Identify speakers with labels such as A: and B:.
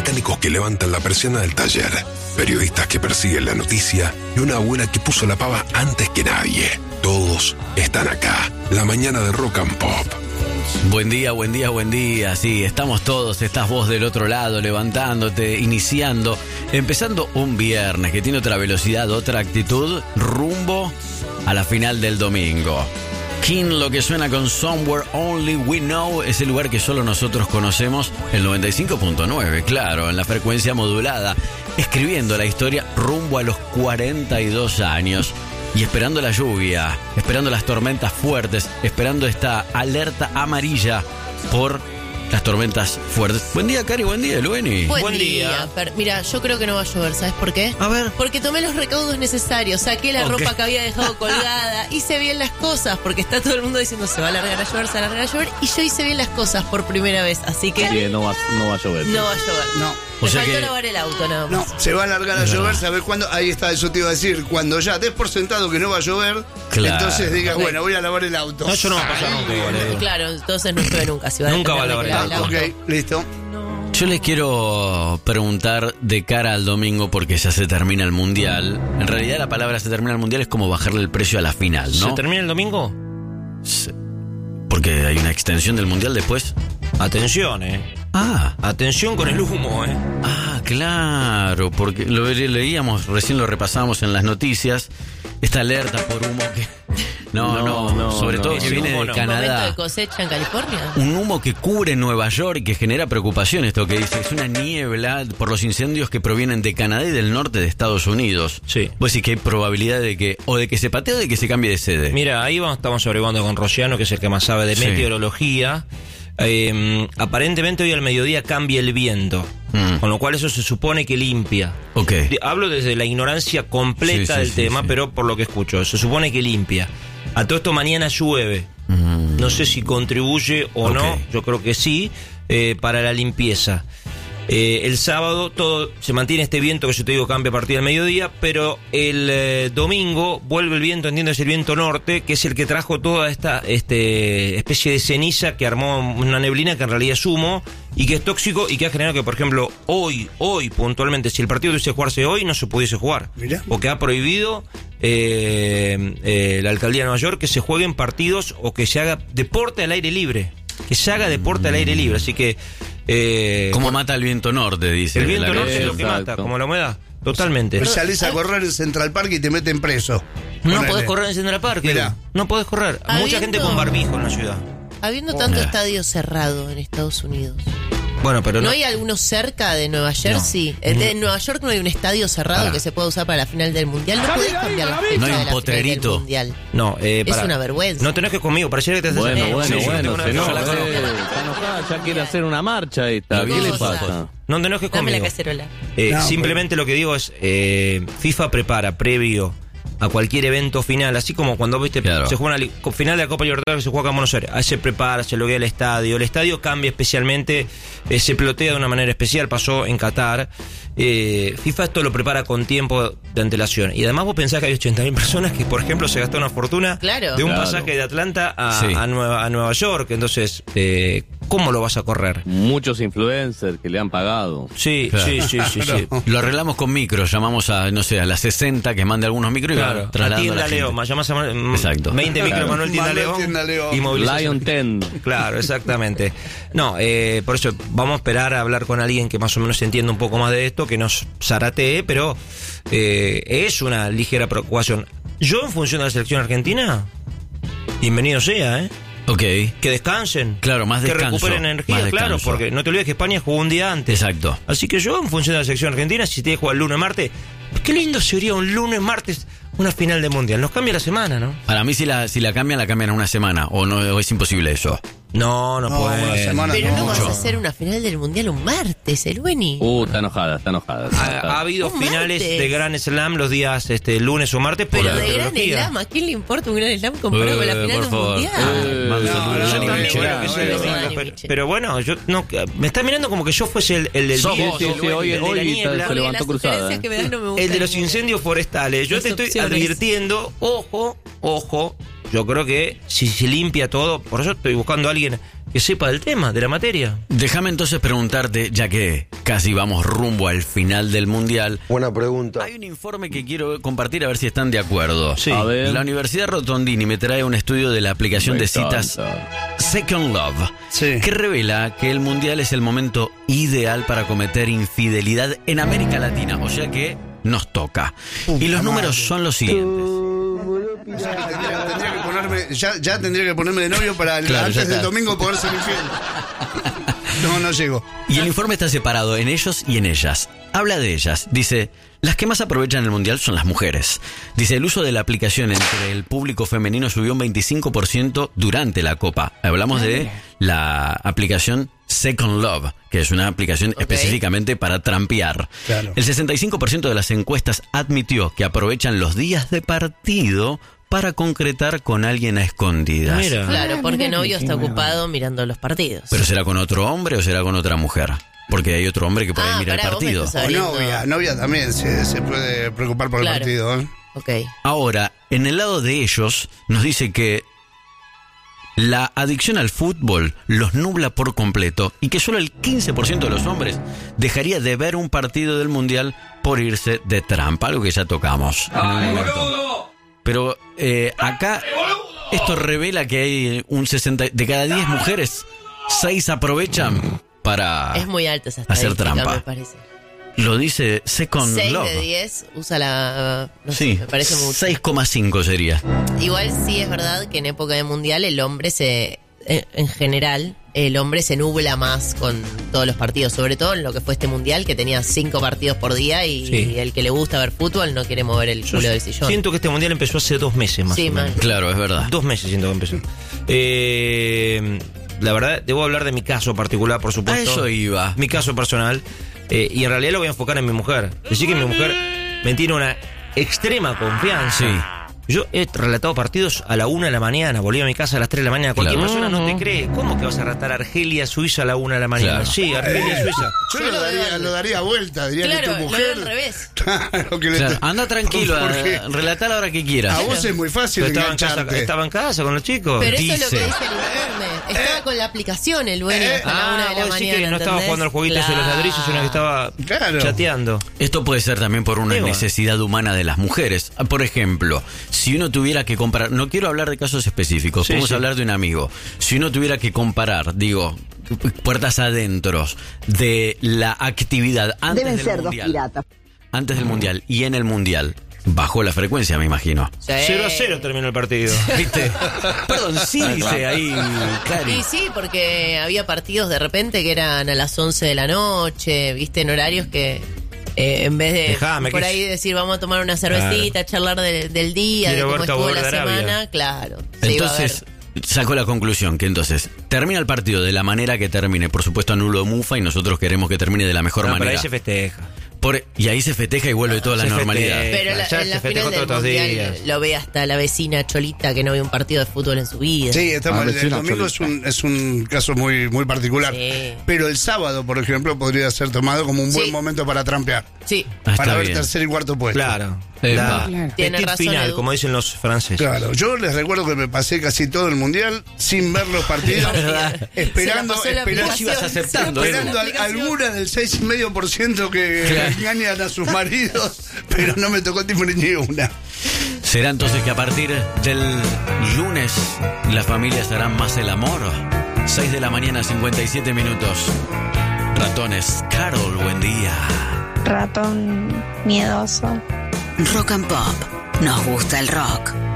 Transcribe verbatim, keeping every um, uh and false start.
A: mecánicos que levantan la persiana del taller, periodistas que persiguen la noticia y una abuela que puso la pava antes que nadie. Todos están acá. La mañana de Rock and Pop.
B: Buen día, buen día, buen día. Sí, estamos todos, estás vos del otro lado, levantándote, iniciando, empezando un viernes que tiene otra velocidad, otra actitud, rumbo a la final del domingo. King, lo que suena con Somewhere Only We Know, es el lugar que solo nosotros conocemos, el noventa y cinco punto nueve, claro, en la frecuencia modulada, escribiendo la historia rumbo a los cuarenta y dos años. Y esperando la lluvia, esperando las tormentas fuertes, esperando esta alerta amarilla por las tormentas fuertes. Buen día, Cari, buen día, Lueni.
C: Buen,
B: buen
C: día. día. Pero, mira, yo creo que no va a llover, ¿sabes por qué?
B: A ver.
C: Porque tomé los recaudos necesarios, saqué la okay. ropa que había dejado colgada, hice bien las cosas, porque está todo el mundo diciendo se va a alargar a llover, se va a alargar a llover, y yo hice bien las cosas por primera vez, así que...
D: Sí, no va, no va a llover.
C: No va a llover.
E: No.
C: Me
B: o sea
C: faltó
B: que...
C: lavar el auto nada más.
E: No, se va a alargar a llover, ¿sabes cuándo? Ahí está, eso te iba a decir. Cuando ya des por sentado que no va a llover,
B: claro.
E: entonces digas,
C: okay.
E: bueno, voy a lavar el auto.
D: No, eso no va a pasar nunca.
C: Vale. Claro, entonces no llueve nunca. Si va
D: nunca
C: a
D: va a lavar el auto.
E: Ok, listo.
B: Yo les quiero preguntar de cara al domingo, porque ya se termina el Mundial. En realidad la palabra se termina el Mundial es como bajarle el precio a la final, ¿no?
D: ¿Se termina el domingo?
B: Se... Porque hay una extensión del Mundial después.
D: Atención, eh.
B: Ah.
D: Atención con el humo, eh.
B: Ah, claro, porque lo leíamos, recién lo repasábamos en las noticias. Esta alerta por humo que... No, no, no, no sobre no, todo no, que viene de
D: no.
B: Canadá.
C: ¿Un momento de cosecha en California?
B: Un humo que cubre Nueva York y que genera preocupación, esto que dice. Es una niebla por los incendios que provienen de Canadá y del norte de Estados Unidos.
D: Sí.
B: Vos decís que hay probabilidad de que, o de que se patee o de que se cambie de sede.
D: Mira, ahí vamos, estamos averiguando con Rociano, que es el que más sabe de
B: sí.
D: meteorología. Eh, aparentemente hoy al mediodía cambia el viento, mm. con lo cual eso se supone que limpia.
B: Okay.
D: Hablo desde la ignorancia completa sí, sí, del sí, tema, sí. pero por lo que escucho, se supone que limpia. A todo esto mañana llueve. Mm. No sé si contribuye o okay. no, yo creo que sí, eh, para la limpieza. Eh, el sábado todo se mantiene este viento que yo te digo cambia a partir del mediodía, pero el eh, domingo vuelve el viento, entiendes, el viento norte, que es el que trajo toda esta este, especie de ceniza que armó una neblina que en realidad es humo y que es tóxico y que ha generado que, por ejemplo, hoy, hoy puntualmente, si el partido tuviese que jugarse hoy, no se pudiese jugar.
E: Mirá.
D: Porque ha prohibido eh, eh, la alcaldía de Nueva York que se jueguen partidos o que se haga deporte al aire libre. Que se haga deporte al aire libre, así que... Eh,
B: como mata el viento norte, dice.
D: El viento
B: la
D: norte es lo que
B: exacto.
D: mata, como la humedad. Totalmente.
E: Pero salís a correr en Central Park y te meten preso.
D: No
E: Ponele.
D: podés correr en Central Park.
E: Mirá.
D: No podés correr.
C: Habiendo,
D: Mucha gente con barbijo en la ciudad.
C: Habiendo tanto Mirá. estadio cerrado en Estados Unidos.
D: Bueno, pero no.
C: ¿No hay alguno cerca de Nueva Jersey? No. De Nueva York no hay un estadio cerrado ah. que se pueda usar para la final del Mundial. No podés cambiar la fecha
B: no hay un
C: de la
B: potrerito.
C: final del Mundial.
D: No, eh,
C: es
D: para.
C: una vergüenza.
D: No tenés que conmigo, pareciera que te haces
B: Bueno,
D: eh,
B: bueno,
D: sí,
B: bueno,
D: sí,
B: se
D: no,
B: no,
D: no,
B: eh,
D: está
B: enojada, ya quiere hacer una marcha esta. ¿Qué le pasa?
D: No tenés que conmigo.
C: Dame la cacerola.
D: Eh,
E: no,
D: simplemente
E: pero...
D: lo que digo es, eh, FIFA prepara previo a cualquier evento final, así como cuando viste claro. se juega una final de la Copa Libertadores que se juega acá en Buenos Aires, ahí se prepara, se loguea el estadio, el estadio cambia especialmente, eh, se plotea de una manera especial, pasó en Qatar. eh, FIFA esto lo prepara con tiempo de antelación, y además vos pensás que hay ochenta mil personas que, por ejemplo, se gastó una fortuna
C: claro.
D: de un
B: claro.
D: pasaje de Atlanta a,
B: sí.
D: a, Nueva, a Nueva York, entonces eh, ¿cómo lo vas a correr?
F: Muchos influencers que le han pagado.
D: Sí,
B: claro.
D: sí, sí, sí, sí.
B: Lo arreglamos con micros, llamamos a, no sé, a las sesenta que mande algunos micros y
D: claro.
B: trasladando
D: a Tienda
B: a la
D: León,
B: gente.
D: llamás a
B: Exacto.
D: veinte micros
E: claro.
D: Manuel Tienda León,
E: Tienda León.
D: y movilización.
F: Lion diez.
D: Claro, exactamente. No, eh, por eso vamos a esperar a hablar con alguien que más o menos entienda un poco más de esto, que nos zaratee, pero eh, es una ligera preocupación. Yo, en función de la selección argentina, bienvenido sea, ¿eh?
B: Ok.
D: Que descansen.
B: Claro, más descanso.
D: Que recuperen energía,
B: más
D: claro,
B: descanso.
D: porque no te olvides que España jugó un día antes.
B: Exacto.
D: Así que yo, en función de la selección argentina, si tiene que jugar el lunes, martes, qué lindo sería un lunes, martes, una final de mundial. Nos cambia la semana, ¿no?
B: Para mí, si la, si la cambian, la cambian en una semana. O no, o es imposible eso.
D: No, no,
E: No,
D: puede.
E: una semana
C: Pero no,
E: no.
C: vas a hacer una final del Mundial un martes, el Beni.
F: Uh, está enojada, está enojada. Está
D: Ha,
F: enojada.
D: ha habido
C: Un
D: finales
C: martes.
D: de Gran Slam los días este, lunes o martes por
C: Pero
D: la
C: de Gran
D: meteorología.
C: Slam, ¿a quién le importa un Gran Slam comparado con la
B: Eh,
C: final
B: por
C: del
B: favor.
C: Mundial?
B: Eh, mando
E: no,
B: saludos
E: no,
B: a Johnny
E: no,
B: Michel.
D: Bueno, que sea
C: no,
D: domingo,
C: no, no,
D: pero,
C: no,
D: pero bueno, yo no, me está mirando como que yo fuese el, el del
B: Sos
D: viento,
B: vos,
F: sí,
D: el,
F: sí, hoy-
D: el de la
F: hoy
D: niebla,
F: se levantó
C: las
F: cruzada,
C: sugerencias
F: eh.
C: que me das no me gustan
D: el de los
C: ninguno.
D: incendios forestales. Yo
C: Las
D: te estoy
C: opciones.
D: advirtiendo, ojo, ojo, yo creo que si se limpia todo, por eso estoy buscando a alguien que sepa del tema, de la materia.
B: Déjame entonces preguntarte, ya que casi vamos rumbo al final del Mundial.
G: Buena pregunta.
B: Hay un informe que quiero compartir a ver si están de acuerdo.
D: Sí.
F: A ver.
B: La Universidad Rotondini me trae un estudio de la aplicación
F: Me
B: de citas
F: encanta.
B: Second Love,
E: Sí.
B: que revela que el Mundial es el momento ideal para cometer infidelidad en América Latina, o sea que nos toca. Y los números son los siguientes.
E: O sea, que tendría, tendría que ponerme, ya, ya tendría que ponerme de novio para el-
B: Claro, ya
E: antes del
B: está.
E: domingo poder ser infiel. No, no llego.
B: Y el informe está separado en ellos y en ellas. Habla de ellas. Dice, las que más aprovechan el Mundial son las mujeres. Dice, el uso de la aplicación entre el público femenino subió un veinticinco por ciento durante la Copa. Hablamos de la aplicación Second Love, que es una aplicación
C: Ok.
B: específicamente para trampear.
E: Claro.
B: El sesenta y cinco por ciento de las encuestas admitió que aprovechan los días de partido para concretar con alguien a escondidas.
D: Mira.
C: Claro, porque novio está ocupado mirando los partidos.
B: ¿Pero será con otro hombre o será con otra mujer? Porque hay otro hombre que por ahí
C: Ah,
B: mira el
C: pará, vos me
B: partido.
C: estás
E: O
C: abriendo-
E: novia, novia también se, se puede preocupar por
C: Claro.
E: el partido. ¿eh?
C: Ok.
B: Ahora, en el lado de ellos, nos dice que la adicción al fútbol los nubla por completo y que solo el quince por ciento de los hombres dejaría de ver un partido del Mundial por irse de trampa, algo que ya tocamos. en un momento. Pero eh, acá esto revela que hay un sesenta de cada diez mujeres, seis aprovechan para
C: Es muy alta esa
B: hacer
C: estadística,
B: trampa.
C: me parece.
B: Lo dice Second
C: seis
B: Love.
C: de diez usa la... No sé,
B: Sí,
C: me parece mucho.
B: seis coma cinco sería.
C: Igual sí es verdad que en época de mundial el hombre se... En en general, el hombre se nubla más con todos los partidos, sobre todo en lo que fue este mundial, que tenía cinco partidos por día y,
D: Sí.
C: y el que le gusta ver fútbol no quiere mover el
D: Yo
C: culo del sillón.
D: siento que este mundial empezó hace dos meses más
C: Sí,
D: o menos.
C: man.
B: Claro, es verdad.
D: Dos meses siento que empezó. Eh, la verdad, debo hablar de mi caso particular, por
B: A
D: supuesto.
B: eso iba.
D: Mi caso personal. Eh, y en realidad lo voy a enfocar en mi mujer. Decir que mi mujer me tiene una extrema confianza.
B: Sí.
D: Yo he relatado partidos a la una de la mañana, volví a mi casa a las tres de la mañana. Cualquier
B: Claro.
D: persona no te cree. ¿Cómo que vas a relatar Argelia, Suiza a la una de la mañana?
B: Claro.
D: Sí, Argelia, Suiza.
E: Yo
C: Yo
E: lo
C: lo
E: daría,
C: veo-
E: lo daría vuelta, diría
C: Claro,
E: que tu
C: lo
E: mujer.
C: veo al revés.
E: Claro, que le-
B: Claro, anda tranquilo,
E: Porque
B: a, relatar a la hora que quieras.
E: a vos es muy fácil
D: Pero estaba en, casa,
E: engancharte.
D: estaba en casa con los chicos.
C: Pero eso es lo que
B: dice.
C: dice el informe. Estaba con la aplicación el dueño hasta la
D: Ah,
C: una de la
D: vos decís
C: mañana.
D: que no estaba
C: ¿entendés?
D: jugando al jueguito ese de los ladrillos, sino que estaba
E: Claro.
D: chateando.
B: Esto puede ser también por una
D: Eva.
B: necesidad humana de las mujeres. Por ejemplo, si uno tuviera que comparar, no quiero hablar de casos específicos,
D: Sí,
B: podemos
D: sí.
B: hablar de un amigo. Si uno tuviera que comparar, digo, puertas adentros de la actividad antes
H: Deben
B: del
H: ser dos
B: mundial,
H: piratas.
B: antes del mundial y en el mundial, bajó la frecuencia, me imagino.
C: Sí.
D: cero a cero terminó el partido.
B: ¿Viste? Perdón, sí dice ahí, Cari.
C: Y sí, porque había partidos de repente que eran a las once de la noche, viste, en horarios que eh, en vez de
D: Dejame,
C: por
D: que
C: ahí decir vamos a tomar una cervecita, charlar de- del día,
D: Quiero
C: de
D: ver
C: cómo estuvo
D: Cabo
C: la
D: de Arabia.
C: semana, claro. se iba a ver.
B: Entonces, saco la conclusión que entonces termina el partido de la manera que termine. Por supuesto, anulo Mufa y nosotros queremos que termine de la mejor
D: No, pero
B: manera.
D: ahí se festeja.
B: Por- y ahí se festeja y vuelve toda la
D: Se
B: normalidad.
D: festeja.
C: Pero la-
D: Ya
C: en la
D: se
C: final
D: festejó
C: del
D: todos los
C: mundial
D: días.
C: lo ve hasta la vecina Cholita que no ve un partido de fútbol en su vida.
E: Sí, está
G: Ah,
E: mal. El
G: vecino
E: domingo es
G: Cholita.
E: un, es un caso muy, muy particular.
C: Sí.
E: Pero el sábado, por ejemplo, podría ser tomado como un buen
C: Sí.
E: momento para trampear.
C: Sí.
B: Ah, está
E: para ver
B: bien.
E: tercer y cuarto puesto.
D: Claro.
B: Epa.
D: La
C: Tiene
D: petit
C: razón,
D: final,
C: Edu.
D: como dicen los franceses.
E: Claro, yo les recuerdo que me pasé casi todo el mundial sin ver los partidos, esperando,
C: Se la pasó en la
E: esperando,
B: Vos ibas aceptando,
C: Se la
E: esperando
C: pasó en la
E: al-
C: aplicación.
E: alguna del seis coma cinco por ciento que
B: Claro.
E: engañan a sus maridos, pero no me tocó ni una.
B: ¿Será entonces que a partir del lunes las familias harán más el amor? seis de la mañana, cincuenta y siete minutos. Ratones, Carol, buen día.
I: Ratón miedoso.
J: Rock and Pop. Nos gusta el rock.